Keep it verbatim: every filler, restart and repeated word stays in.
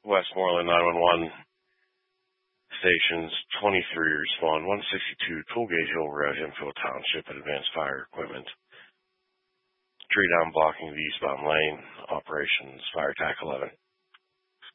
Westmoreland nine one one stations, twenty-three respond, one sixty-two Tollgate Hill Road, Hemphill Township, at Advanced Fire Equipment. Tree down blocking the eastbound lane, operations, fire tac eleven.